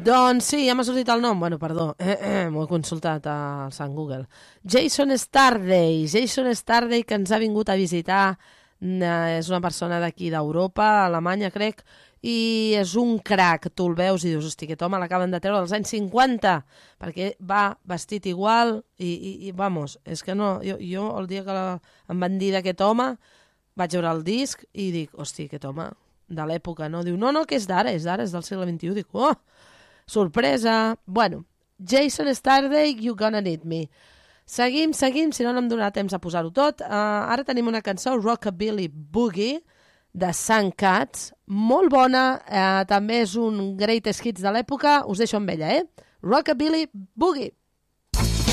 Doncs sí, ja m'ha sortit el nom. Bueno, perdó, m'ho he consultat al Sant Google. Jason Starday, que ens ha vingut a visitar, és una persona d'aquí d'Europa, Alemanya, crec, i és un crac. Tu el veus i dius, hosti, aquest home l'acaben de treure dels anys 50, perquè va vestit igual i vamos, és que no, jo el dia que em van dir d'aquest home vaig veure el disc i dic, hosti, aquest home de l'època, no? Diu, no, que és d'ara, és del segle XXI. Dic, oh, sorpresa. Bueno, Jason Starday, You Gonna Need Me. Seguim, si no em donarà temps a posar-ho tot. Ara tenim una cançó, Rockabilly Boogie, de Sun Cats, molt bona, també és un greatest hits de l'època, us deixo amb ella, Rockabilly Boogie.